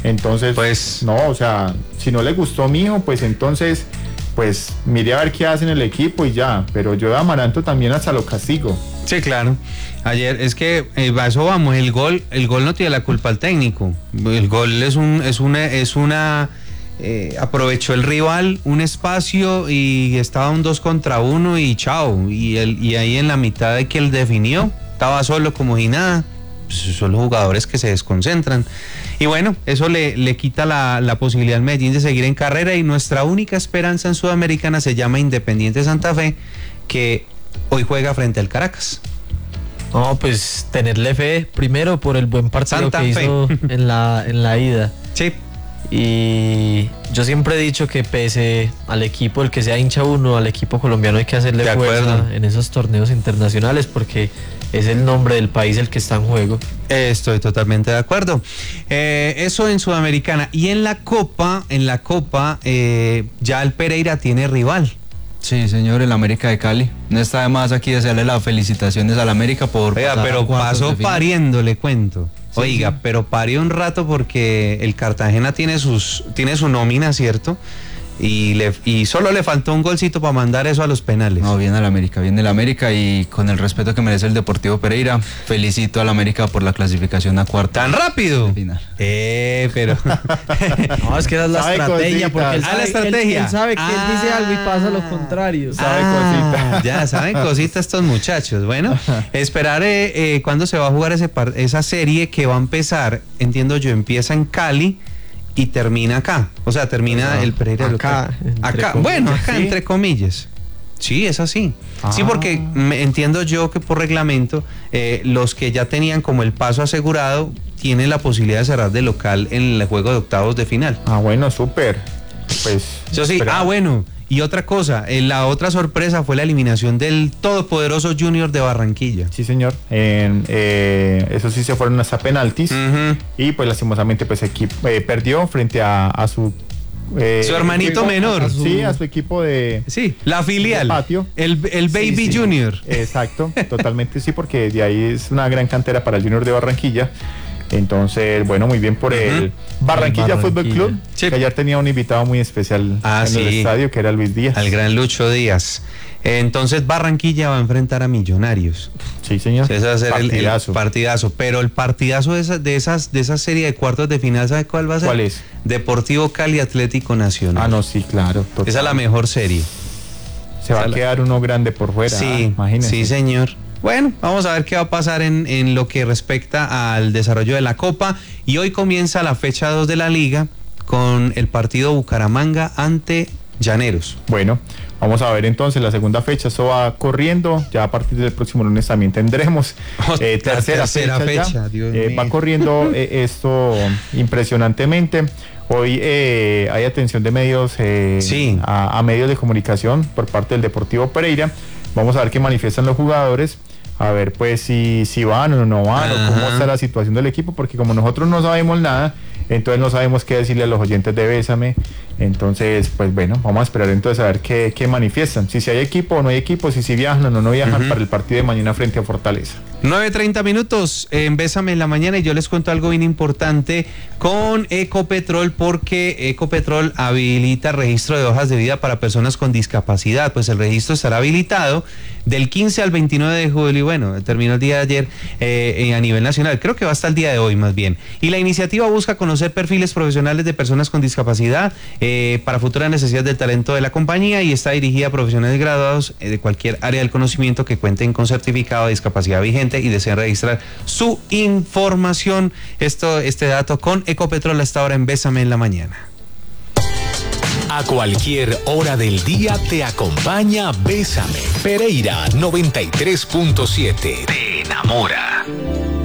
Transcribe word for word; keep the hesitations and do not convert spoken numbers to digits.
Entonces, pues no, o sea, si no le gustó Mijo, pues entonces, pues mire a ver qué hace en el equipo y ya. Pero yo de Amaranto también hasta lo castigo. Sí, claro. Ayer es que eh, a eso vamos, el gol, el gol no tiene la culpa al técnico. El gol es un, es una, es una eh, aprovechó el rival un espacio y estaba un dos contra uno y chao. Y el, y ahí en la mitad de que él definió, estaba solo como si nada. Son los jugadores que se desconcentran. Y bueno, eso le, le quita la, la posibilidad al Medellín de seguir en carrera, y nuestra única esperanza en Sudamericana se llama Independiente Santa Fe, que hoy juega frente al Caracas. No, pues tenerle fe primero por el buen partido Santa que Fe. hizo en la, en la ida. Sí. Y yo siempre he dicho que pese al equipo, el que sea hincha uno, al equipo colombiano hay que hacerle De fuerza acuerdo. en esos torneos internacionales, porque es el nombre del país el que está en juego. Estoy totalmente de acuerdo. Eh, eso en Sudamericana. Y en la Copa, en la Copa, eh, ya el Pereira tiene rival. Sí, señor, el América de Cali. No está de más aquí desearle las felicitaciones al América por Oiga, pasar a pero cuartos pasó de final. pariendo, le cuento. Sí, Oiga, sí. pero parió un rato porque el Cartagena tiene sus tiene su nómina, ¿cierto? Y le y solo le faltó un golcito para mandar eso a los penales. No, viene el América, viene el América, y con el respeto que merece el Deportivo Pereira, felicito al América por la clasificación a cuartos. ¿Tan rápido? de final. Eh, pero... No, es que esa es la Sabe estrategia, cositas. porque él Ah, sabe, la él- estrategia. Él, sabe que Ah. él dice algo y pasa lo contrario. Sabe Ah, cositas. ya saben cositas estos muchachos. Bueno, esperar eh, eh, cuándo se va a jugar ese par- esa serie que va a empezar, entiendo yo, empieza en Cali y termina acá. O sea, termina O sea, el Pereira acá, local. entre Acá, comillas, bueno, acá ¿sí? entre comillas. Sí, es así. Sí, Ah. porque me, entiendo yo que por reglamento eh, los que ya tenían como el paso asegurado tienen la posibilidad de cerrar de local en el juego de octavos de final. Ah, bueno, súper. Pues. Eso sí, espera. ah, bueno, y otra cosa, eh, la otra sorpresa fue la eliminación del todopoderoso Junior de Barranquilla. Sí, señor. En, eh, eso sí, se fueron hasta penaltis. Ujú. Y pues lastimosamente pues equipo, eh, perdió frente a, a su... eh, Su hermanito equipo- menor. a su- sí, a su equipo de... Sí, la filial. De patio. El, el Baby Sí, sí. Junior. Exacto, totalmente sí, porque de ahí es una gran cantera para el Junior de Barranquilla. Entonces, bueno, muy bien por Ujú. el Barranquilla, El Fútbol Barranquilla. Club, Sí. que ayer tenía un invitado muy especial Ah, en el sí. estadio, que era Luis Díaz. Al gran Lucho Díaz. Entonces Barranquilla va a enfrentar a Millonarios. Sí, señor. Ese va a ser el- el, Partidazo. partidazo. Pero el partidazo de, esa- de esas de esa serie de cuartos de final, ¿sabe cuál va a ser? ¿Cuál es? Deportivo Cali Atlético Nacional. Ah, no, sí, claro. total. Esa es la mejor serie. Se va esa a la- quedar uno grande por fuera. ah, Sí, imagínense. sí, señor. Bueno, vamos a ver qué va a pasar en, en lo que respecta al desarrollo de la Copa. Y hoy comienza la fecha dos de la Liga con el partido Bucaramanga ante Llaneros. Bueno, vamos a ver entonces la segunda fecha. Eso va corriendo. Ya a partir del próximo lunes también tendremos eh, Otra tercera, tercera fecha. ya. fecha, Dios Eh, va mío. corriendo eh, esto impresionantemente. Hoy eh, hay atención de medios eh, Sí. a, a medios de comunicación por parte del Deportivo Pereira. Vamos a ver qué manifiestan los jugadores. A ver pues si, si van o no van, Ajá. o cómo está la situación del equipo, porque como nosotros no sabemos nada, entonces no sabemos qué decirle a los oyentes de Bésame. Entonces, pues bueno, vamos a esperar entonces a ver qué, qué manifiestan. Si, si hay equipo o no hay equipo, si, si viajan o no, no viajan Ujú. para el partido de mañana frente a Fortaleza. nueve treinta minutos en Bésame en la mañana, y yo les cuento algo bien importante con Ecopetrol, porque Ecopetrol habilita registro de hojas de vida para personas con discapacidad. Pues el registro estará habilitado del quince al veintinueve de julio, y bueno, terminó el día de ayer eh, eh, a nivel nacional, creo que va hasta el día de hoy más bien. Y la iniciativa busca conocer perfiles profesionales de personas con discapacidad eh, para futuras necesidades del talento de la compañía, y está dirigida a profesionales graduados eh, de cualquier área del conocimiento que cuenten con certificado de discapacidad vigente y deseen registrar su información. Esto, este dato con Ecopetrol hasta ahora en Bésame en la mañana. A cualquier hora del día te acompaña Bésame. Pereira noventa y tres punto siete. Te enamora.